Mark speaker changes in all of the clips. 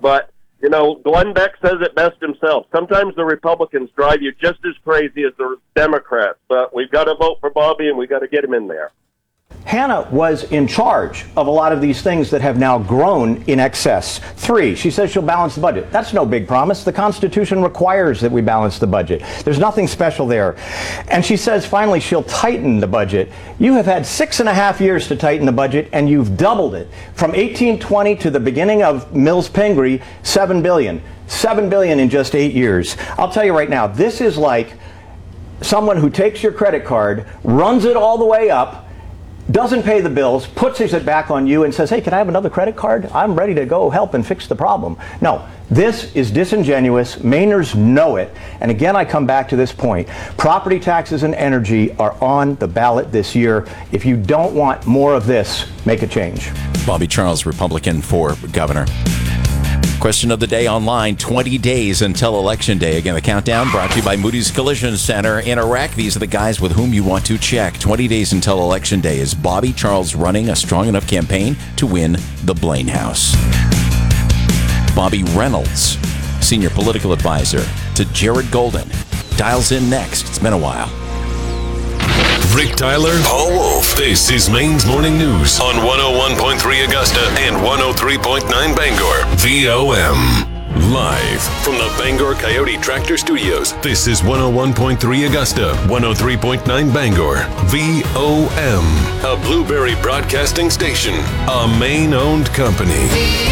Speaker 1: But, Glenn Beck says it best himself. Sometimes the Republicans drive you just as crazy as the Democrats. But we've got to vote for Bobby, and we've got to get him in there.
Speaker 2: Hannah was in charge of a lot of these things that have now grown in excess. 3, she says she'll balance the budget. That's no big promise. The Constitution requires that we balance the budget. There's nothing special there. And she says finally she'll tighten the budget. You have had 6.5 years to tighten the budget, and you've doubled it. From 1820 to the beginning of Mills Pingree, $7 billion. $7 billion in just 8 years. I'll tell you right now, this is like someone who takes your credit card, runs it all the way up, doesn't pay the bills, puts it back on you and says, hey, can I have another credit card? I'm ready to go help and fix the problem. No, this is disingenuous. Mainers know it. And again, I come back to this point. Property taxes and energy are on the ballot this year. If you don't want more of this, make a change.
Speaker 3: Bobby Charles, Republican for governor. Question of the day online, 20 days until Election Day. Again, the countdown brought to you by Moody's Collision Center in Iraq. These are the guys with whom you want to check. 20 days until Election Day. Is Bobby Charles running a strong enough campaign to win the Blaine House? Bobby Reynolds, senior political advisor to Jared Golden, dials in next. It's been a while.
Speaker 4: Rick Tyler, Paul Wolf. This is Maine's Morning News on 101.3 Augusta and 103.9 Bangor. VOM. Live from the Bangor Coyote Tractor Studios. This is 101.3 Augusta, 103.9 Bangor. VOM. A Blueberry Broadcasting Station. A Maine-owned company.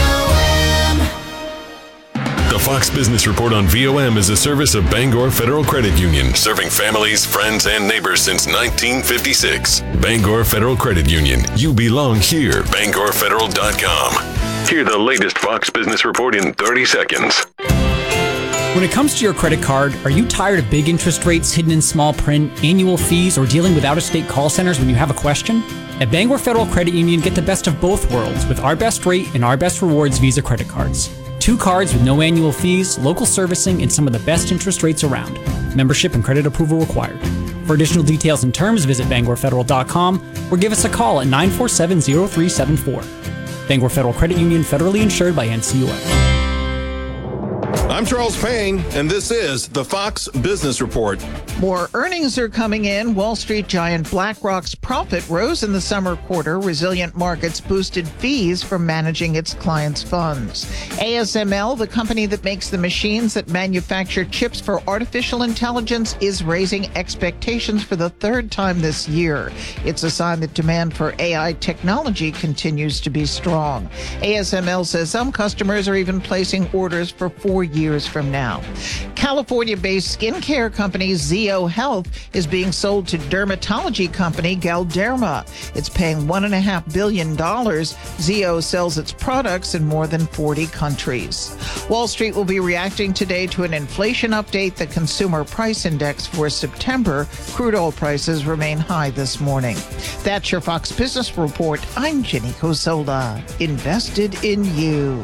Speaker 4: The Fox Business Report on VOM is a service of Bangor Federal Credit Union, serving families, friends, and neighbors since 1956. Bangor Federal Credit Union. You belong here. BangorFederal.com. Hear the latest Fox Business Report in 30 seconds.
Speaker 5: When it comes to your credit card, are you tired of big interest rates hidden in small print, annual fees, or dealing with out-of-state call centers when you have a question? At Bangor Federal Credit Union, get the best of both worlds with our best rate and our best rewards Visa credit cards. 2 cards with no annual fees, local servicing, and some of the best interest rates around. Membership and credit approval required. For additional details and terms, visit BangorFederal.com or give us a call at 947-0374. Bangor Federal Credit Union, federally insured by NCUA.
Speaker 6: I'm Charles Payne, and this is the Fox Business Report.
Speaker 7: More earnings are coming in. Wall Street giant BlackRock's profit rose in the summer quarter. Resilient markets boosted fees from managing its clients' funds. ASML, the company that makes the machines that manufacture chips for artificial intelligence, is raising expectations for the 3rd time this year. It's a sign that demand for AI technology continues to be strong. ASML says some customers are even placing orders for 4 years from now. California-based skincare company Zeo Health is being sold to dermatology company Galderma. It's paying $1.5 billion. Zeo sells its products in more than 40 countries. Wall Street will be reacting today to an inflation update, the Consumer Price Index for September. Crude oil prices remain high this morning. That's your Fox Business Report. I'm Jenny Cosola. Invested in you.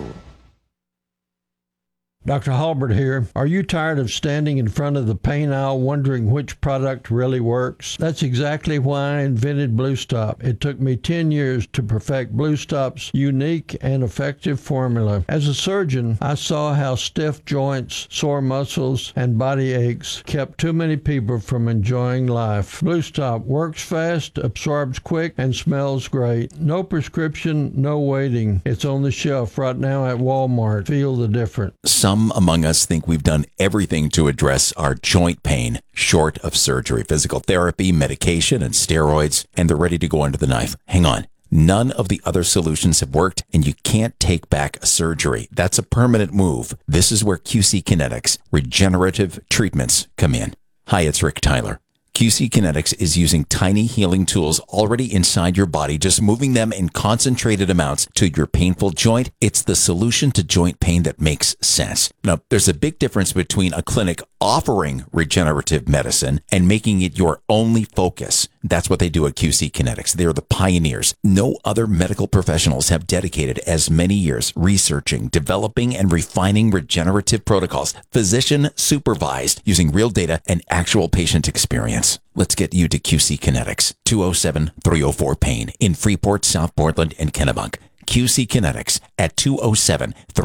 Speaker 8: Dr. Halbert here. Are you tired of standing in front of the paint aisle wondering which product really works? That's exactly why I invented Blue Stop. It took me 10 years to perfect Blue Stop's unique and effective formula. As a surgeon, I saw how stiff joints, sore muscles, and body aches kept too many people from enjoying life. Blue Stop works fast, absorbs quick, and smells great. No prescription, no waiting. It's on the shelf right now at Walmart. Feel the difference.
Speaker 3: Some among us think we've done everything to address our joint pain short of surgery, physical therapy, medication, and steroids, and they're ready to go under the knife. Hang on. None of the other solutions have worked, and you can't take back a surgery. That's a permanent move. This is where QC Kinetics regenerative treatments come in. Hi, it's Rick Tyler. QC Kinetics is using tiny healing tools already inside your body, just moving them in concentrated amounts to your painful joint. It's the solution to joint pain that makes sense. Now, there's a big difference between a clinic offering regenerative medicine and making it your only focus. That's what they do at QC Kinetics. They're the pioneers. No other medical professionals have dedicated as many years researching, developing, and refining regenerative protocols, physician supervised, using real data and actual patient experience. Let's get you to QC Kinetics, 207-304-PAIN in Freeport, South Portland, and Kennebunk. QC Kinetics at 207